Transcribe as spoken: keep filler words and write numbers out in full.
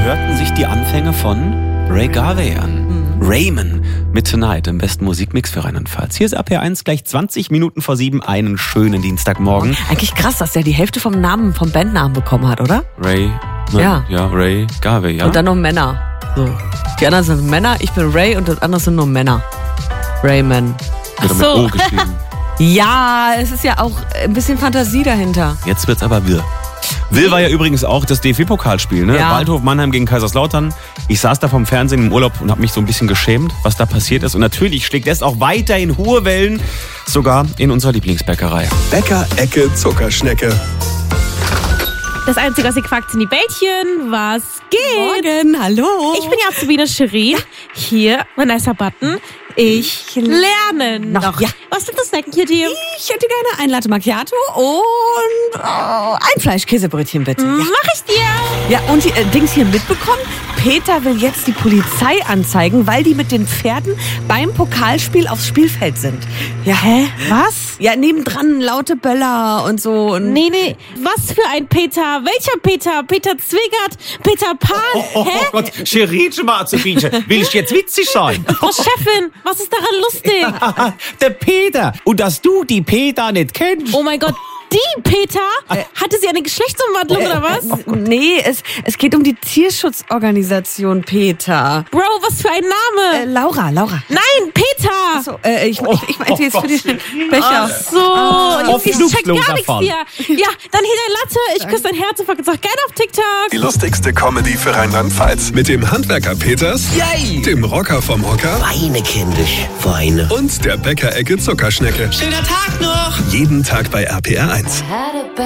hörten sich die Anfänge von Ray Garvey an. Mhm. Rayman mit Tonight im besten Musikmix für Rheinland-Pfalz. Hier ist A P R eins gleich zwanzig Minuten vor sieben. Einen schönen Dienstagmorgen. Eigentlich krass, dass der die Hälfte vom Namen, vom Bandnamen bekommen hat, oder? Ray, ne, Ja. ja, Ray Garvey, ja. Und dann noch Männer. So. Die anderen sind Männer, ich bin Ray und das andere sind nur Männer. Rayman. Wird mit O geschrieben. Ja, es ist ja auch ein bisschen Fantasie dahinter. Jetzt wird's aber wirr. Will war ja übrigens auch das D F B-Pokalspiel, ne? Ja. Waldhof Mannheim gegen Kaiserslautern. Ich saß da vom Fernsehen im Urlaub und habe mich so ein bisschen geschämt, was da passiert ist. Und natürlich schlägt es auch weiterhin hohe Wellen, sogar in unserer Lieblingsbäckerei. Bäcker Ecke Zuckerschnecke. Das Einzige, was ihr quackt, sind die Bällchen. Was geht? Morgen, hallo. Ich bin die Azubine Shirin. Hier, Vanessa Button. Ich lerne noch. Noch, ja. Was wird das snacken hier, dir? Ich hätte gerne ein Latte Macchiato und oh, ein Fleischkäsebrötchen bitte. Ja. Ja. Mach ich dir. Ja, und die äh, Dings hier mitbekommen? Peter will jetzt die Polizei anzeigen, weil die mit den Pferden beim Pokalspiel aufs Spielfeld sind. Ja, hä? Was? Ja, nebendran laute Böller und so. Und Nee, nee. Was für ein Peter? Welcher Peter? Peter Zwingert? Peter Pan? Oh, oh, Hä? oh Gott, Cherie, schon mal zu bieten. Will ich jetzt witzig sein? Frau Chefin, was ist daran lustig? Der Peter. Und dass du die Peter nicht kennst. Oh mein Gott. Die Peter? Hatte sie eine Geschlechtsumwandlung oder was? Nee, es, es geht um die Tierschutzorganisation Peter. Bro, was für ein Name? Äh, Laura, Laura. Nein, Peter! So, äh, ich, ich, ich meinte jetzt für den Becher. So, Auf ich check gar Fluchtloser nichts Fahren. hier. Ja, dann hier dein Latte. Ich küsse dein Herz und sag gerne auf TikTok. Die lustigste Comedy für Rheinland-Pfalz. Mit dem Handwerker Peters, Yay! dem Rocker vom Hocker Weine, kindisch, weine. und der Bäcker Ecke Zuckerschnecke. Schöner Tag noch! Jeden Tag bei R P R eins. Had a